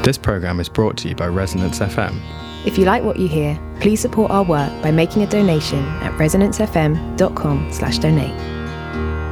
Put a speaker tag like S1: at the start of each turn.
S1: This programme is brought to you by Resonance FM.
S2: If you like what you hear, please support our work by making a donation at resonancefm.com/donate.